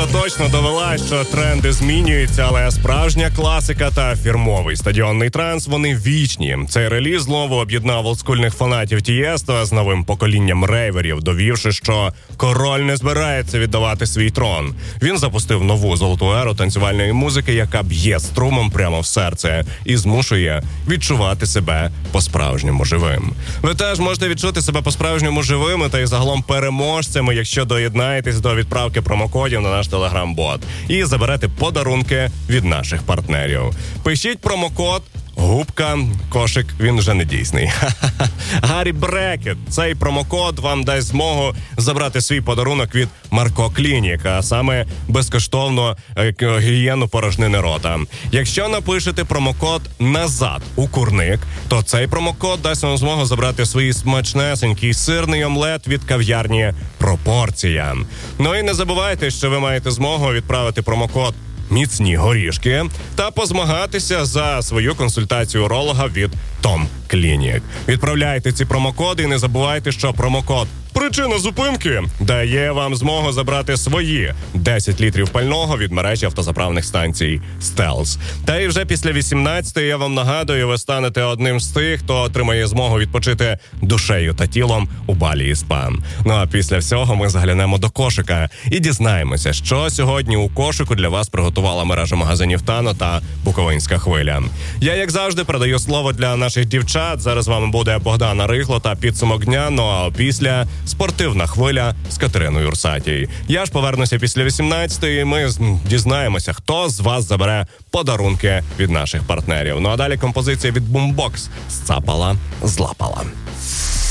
остаточно довела, що тренди змінюються, але справжня класика та фірмовий стадіонний транс, вони вічні. Цей реліз знову об'єднав олдскульних фанатів Тієсто з новим поколінням рейверів, довівши, що король не збирається віддавати свій трон. Він запустив нову золоту еру танцювальної музики, яка б'є струмом прямо в серце і змушує відчувати себе по-справжньому живим. Ви теж можете відчути себе по-справжньому живими та й загалом переможцями, якщо доєднаєтесь до відправки промокодів на наш телеграм-бот і заберете подарунки від наших партнерів. Пишіть промокод Губка, кошик, він вже не дійсний. Гаррі Брекет. Цей промокод вам дасть змогу забрати свій подарунок від Марко Клінік, а саме безкоштовно гігієну порожнини рота. Якщо напишете промокод «Назад» у курник, то цей промокод дасть вам змогу забрати свій смачнесенький сирний омлет від кав'ярні «Пропорція». Ну і не забувайте, що ви маєте змогу відправити промокод «Міцні горішки» та позмагатися за свою консультацію уролога від Том Клінік. Відправляйте ці промокоди і не забувайте, що промокод «Причина зупинки» дає вам змогу забрати свої 10 літрів пального від мережі автозаправних станцій «Стелс». Та і вже після 18-ї, я вам нагадую, ви станете одним з тих, хто отримає змогу відпочити душею та тілом у Балі і СПА. Ну а після всього ми заглянемо до кошика і дізнаємося, що сьогодні у кошику для вас приготувала мережа магазинів «Тано» та «Буковинська хвиля». Я, як завжди, передаю слово для наших дівчат. Зараз з вами буде Богдана Рихло та підсумок дня, ну а після «Спортивна хвиля» з Катериною Урсатій. Я ж повернуся після 18-ї, і ми дізнаємося, хто з вас забере подарунки від наших партнерів. Ну а далі композиція від Boombox «Сцапала, злапала».